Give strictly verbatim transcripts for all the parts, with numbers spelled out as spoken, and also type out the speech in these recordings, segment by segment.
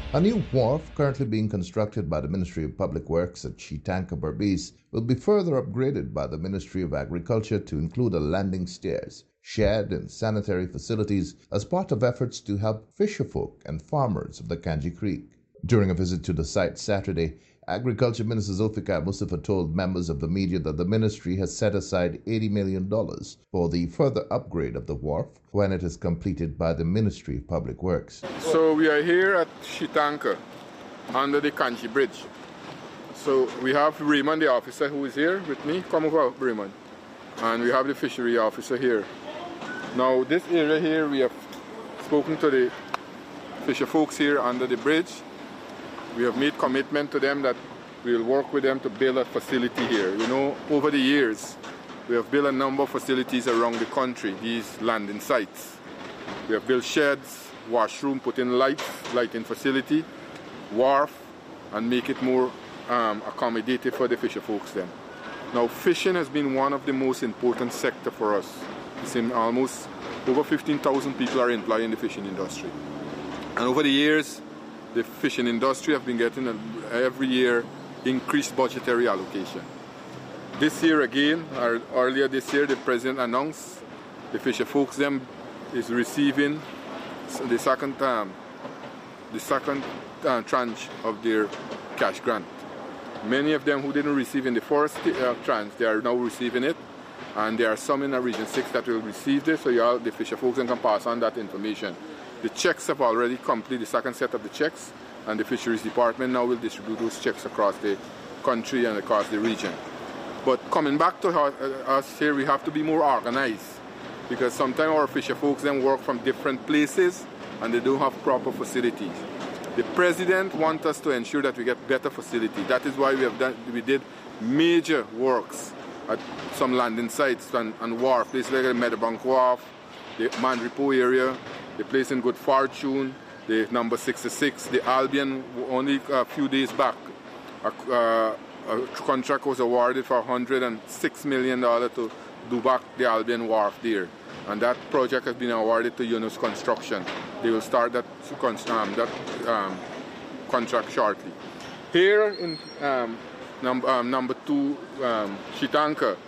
A new wharf, currently being constructed by the Ministry of Public Works at Shitanka Berbice, will be further upgraded by the Ministry of Agriculture to include a landing stairs, shed, and sanitary facilities as part of efforts to help fisherfolk and farmers of the Kanji Creek. During a visit to the site Saturday, Agriculture Minister Zulfikar Mustafa told members of the media that the ministry has set aside eighty million dollars for the further upgrade of the wharf when it is completed by the Ministry of Public Works. So we are here at Shitanka under the Kanji Bridge. So we have Raymond, the officer, who is here with me. Come over, Raymond. And we have the fishery officer here. Now this area here, we have spoken to the fisher folks here under the bridge. We have made commitment to them that we will work with them to build a facility here. You know, over the years, we have built a number of facilities around the country, these landing sites. We have built sheds, washroom, put in lights, lighting facility, wharf, and make it more um, accommodative for the fisher folks then. Now, fishing has been one of the most important sector for us. It's in almost over fifteen thousand people are employed in the fishing industry. And over the years, the fishing industry have been getting a, every year increased budgetary allocation. This year again, or earlier this year, the president announced the fisher folks them is receiving the second um, the second uh, tranche of their cash grant. Many of them who didn't receive in the first uh, tranche, they are now receiving it, and there are some in the Region six that will receive this, so you all, the fisher folks can pass on that information. The checks have already completed, the second set of the checks, and the Fisheries Department now will distribute those checks across the country and across the region. But coming back to our, uh, us here, we have to be more organized, because sometimes our fisher folks then work from different places and they don't have proper facilities. The President wants us to ensure that we get better facility. That is why we have done, we did major works at some landing sites and, and wharf, places like the Meadowbank Wharf, the Mandripo area, the place in Good Fortune, the number sixty-six, the Albion. Only a few days back, a, uh, a contract was awarded for one hundred six million dollars to do back the Albion Wharf there. And that project has been awarded to Yunus Construction. They will start that, um, that um, contract shortly. Here in um, num um, number two, um, Shitanka,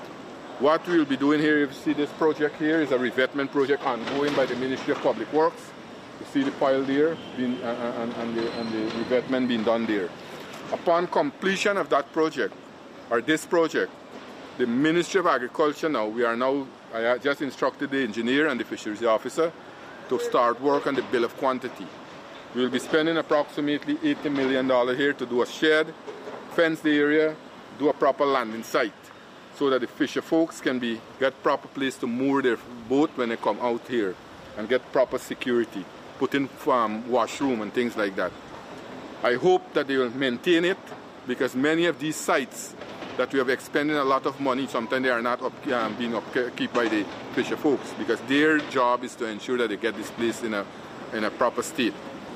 what we will be doing here, if you see this project here, is a revetment project ongoing by the Ministry of Public Works. You see the pile there, being, uh, and, and, the, and the revetment being done there. Upon completion of that project, or this project, the Ministry of Agriculture now, we are now, I just instructed the engineer and the fisheries officer to start work on the bill of quantity. We will be spending approximately eighty million dollars here to do a shed, fence the area, do a proper landing site, so that the fisher folks can be get proper place to moor their boat when they come out here, and get proper security, put in um, washroom and things like that. I hope that they will maintain it, because many of these sites that we have expended a lot of money, sometimes they are not up, um, being upkept by the fisher folks, because their job is to ensure that they get this place in a, in a proper state.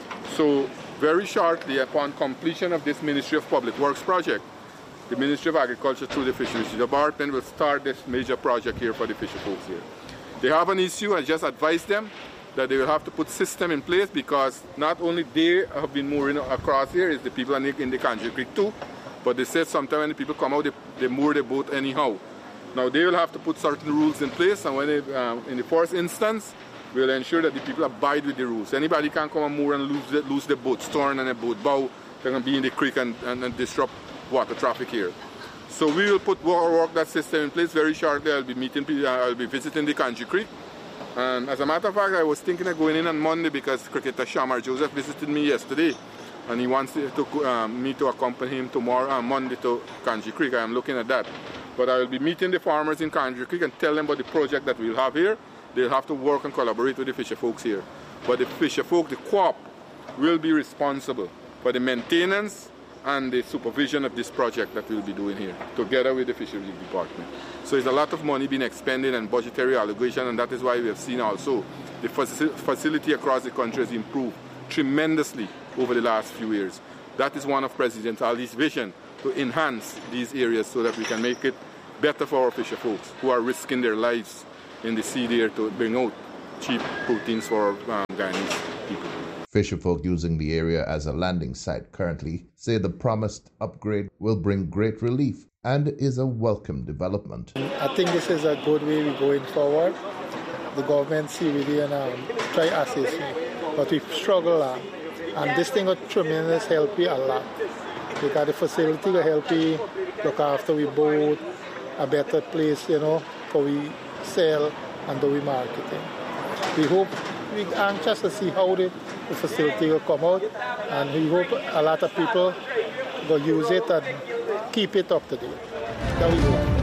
So very shortly upon completion of this Ministry of Public Works project, the Ministry of Agriculture through the Fisheries Department will start this major project here for the fisher folks here. They have an issue. I just advised them that they will have to put system in place, because not only they have been mooring across here, it's the people in the, in the Kanji Creek too, but they said sometimes when the people come out, they, they moor their boat anyhow. Now they will have to put certain rules in place, and when they, um, in the first instance, we will ensure that the people abide with the rules. Anybody can come and moor and lose the, lose the boat, storm and a boat bow, they can be in the creek and, and, and disrupt water traffic here. So we will put work, work that system in place very shortly. I'll be meeting, I'll be visiting the Kanji Creek. And as a matter of fact, I was thinking of going in on Monday, because cricketer Shamar Joseph visited me yesterday, and he wants to, to, um, me to accompany him tomorrow, uh, Monday to Kanji Creek. I am looking at that. But I will be meeting the farmers in Kanji Creek and tell them about the project that we'll have here. They'll have to work and collaborate with the fisher folks here. But the fisher folk, the co-op, will be responsible for the maintenance and the supervision of this project that we'll be doing here, together with the Fisheries Department. So there's a lot of money being expended and budgetary allocation, and that is why we have seen also the facility across the country has improved tremendously over the last few years. That is one of President Ali's vision, to enhance these areas so that we can make it better for our fisher folks who are risking their lives in the sea there to bring out cheap proteins for um, Guyanese people. Fisherfolk using the area as a landing site currently say the promised upgrade will bring great relief and is a welcome development. I think this is a good way we're going forward. The government see really and um, try to assist me, but we struggle uh, and this thing will tremendous help you a lot. Because the facility will help you look after we boat, a better place, you know, for we sell and do we marketing. We hope, we're anxious to see how the, the facility will come out, and we hope a lot of people will use it and keep it up to date. That we hope.